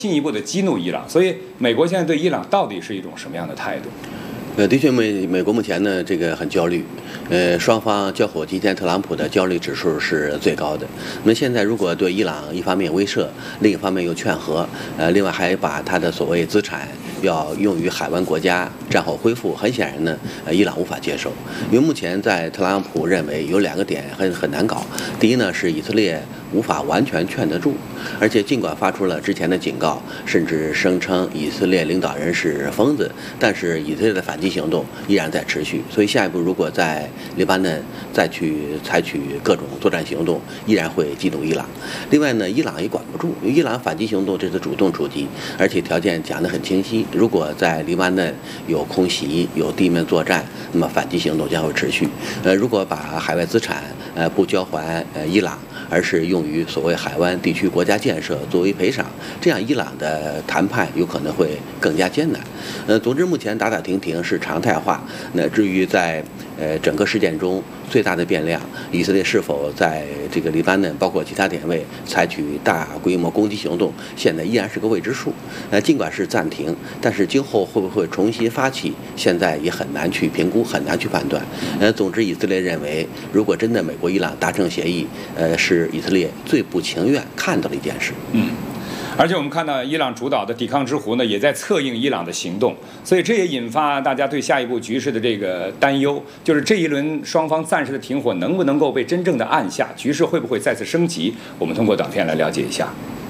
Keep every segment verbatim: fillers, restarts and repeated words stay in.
进一步的激怒伊朗。所以，美国现在对伊朗到底是一种什么样的态度？ 呃，的确，美美国目前呢，这个很焦虑，呃，双方交火期间，特朗普的焦虑指数是最高的。那么现在，如果对伊朗一方面威慑，另一方面又劝和，呃，另外还把他的所谓资产要用于海湾国家战后恢复，很显然呢，呃，伊朗无法接受，因为目前在特朗普认为有两个点很很难搞。第一呢，是以色列无法完全劝得住，而且尽管发出了之前的警告，甚至声称以色列领导人是疯子，但是以色列的反击行动依然在持续。所以下一步如果在黎巴嫩再去采取各种作战行动，依然会激怒伊朗。另外呢，伊朗也管不住，因为伊朗反击行动这次主动出击，而且条件讲得很清晰，如果在黎巴嫩有空袭、有地面作战，那么反击行动将会持续。呃，如果把海外资产呃不交还呃伊朗，而是用于所谓海湾地区国家建设作为赔偿，这样伊朗的谈判有可能会更加艰难。呃，总之目前打打停停是常态化。那至于在呃整个事件中最大的变量，以色列是否在这个黎巴嫩包括其他点位采取大规模攻击行动，现在依然是个未知数。呃，尽管是暂停，但是今后会不会重新发起，现在也很难去评估，很难去判断。呃，总之以色列认为，如果真的美国伊朗达成协议，呃，是以色列最不情愿看到的一件事。 嗯。而且我们看到伊朗主导的抵抗之狐呢，也在策应伊朗的行动，所以这也引发大家对下一步局势的这个担忧，就是这一轮双方暂时的停火能不能够被真正的按下，局势会不会再次升级？我们通过短片来了解一下。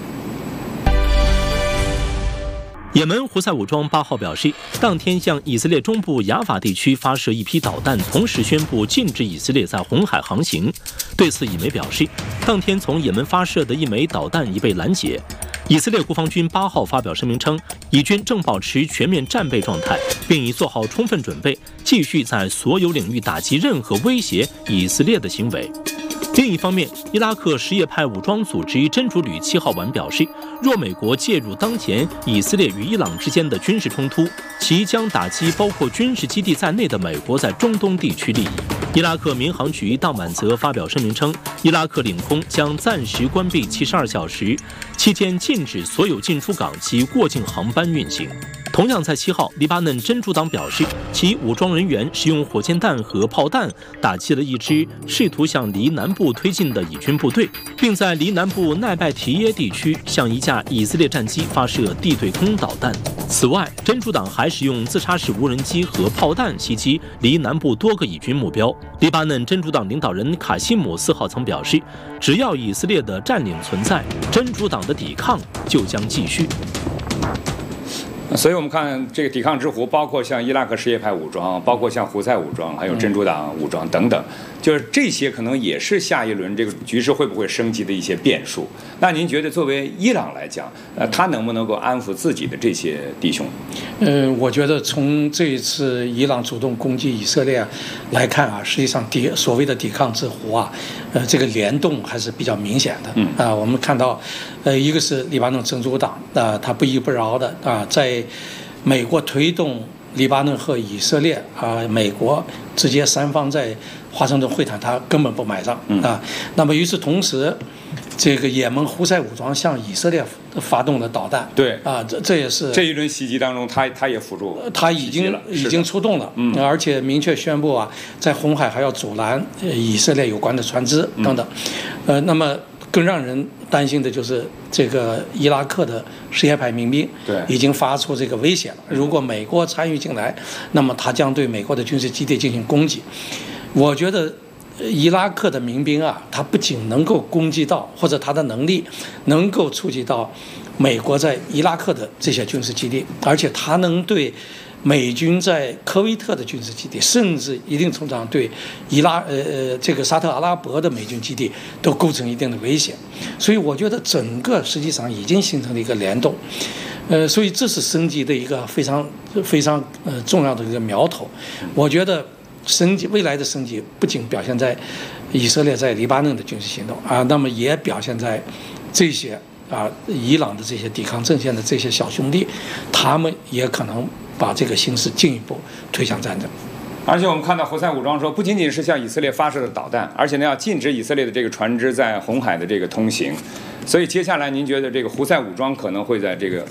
也门胡塞武装八号表示，当天向以色列中部雅法地区发射一批导弹，同时宣布禁止以色列在红海航行。对此，以媒表示，当天从也门发射的一枚导弹已被拦截。以色列国防军八号发表声明称，以军正保持全面战备状态，并已做好充分准备，继续在所有领域打击任何威胁以色列的行为。另一方面，伊拉克什叶派武装组织真主旅七号晚表示，若美国介入当前以色列与伊朗之间的军事冲突，其将打击包括军事基地在内的美国在中东地区利益。伊拉克民航局当晚则发表声明称，伊拉克领空将暂时关闭七十二小时，期间禁止所有进出港及过境航班运行。同样在七号，黎巴嫩真主党表示，其武装人员使用火箭弹和炮弹打击了一支试图向离南部推进的以军部队，并在离南部奈拜提耶地区向一架以色列战机发射地对空导弹。此外，真主党还使用自杀式无人机和炮弹袭击离南部多个以军目标。黎巴嫩真主党领导人卡西姆四号曾表示，只要以色列的占领存在，真主党的抵抗就将继续。 所以我们看这个抵抗之狐，包括像伊拉克什叶派武装，包括像胡塞武装，还有真主党武装等等，就是这些可能也是下一轮这个局势会不会升级的一些变数。那您觉得作为伊朗来讲，呃，他能不能够安抚自己的这些弟兄？ 呃，我觉得从这一次伊朗主动攻击以色列来看啊，实际上抵所谓的抵抗之狐啊，呃，这个联动还是比较明显的。嗯啊，我们看到，呃，一个是黎巴嫩真主党啊，他不依不饶的啊，在美国推动黎巴嫩和以色列啊，美国直接三方在华盛顿会谈，他根本不买账啊。那么与此同时，这个也门胡塞武装向以色列发动了导弹， 对啊，这这也是这一轮袭击当中，他他也辅助， 他已经已经出动了，嗯，而且明确宣布啊，在红海还要阻拦以色列有关的船只等等，嗯、呃，那么更让人担心的就是这个伊拉克的什叶派民兵， 对， 已经发出这个威胁了。如果美国参与进来，那么他将对美国的军事基地进行攻击。我觉得伊拉克的民兵啊，他不仅能够攻击到，或者他的能力能够触及到美国在伊拉克的这些军事基地，而且他能对美军在科威特的军事基地，甚至一定程度上对伊拉呃呃这个沙特阿拉伯的美军基地都构成一定的威胁。所以我觉得整个实际上已经形成了一个联动，呃，所以这是升级的一个非常非常呃重要的一个苗头。我觉得升级未来的升级不仅表现在以色列在黎巴嫩的军事行动啊，那么也表现在这些啊伊朗的这些抵抗阵线的这些小兄弟，他们也可能把这个形势进一步推向战争。 而且我们看到胡塞武装说，不仅仅是向以色列发射的导弹，而且呢要禁止以色列的这个船只在红海的这个通行。 所以接下来您觉得这个胡塞武装可能会在这个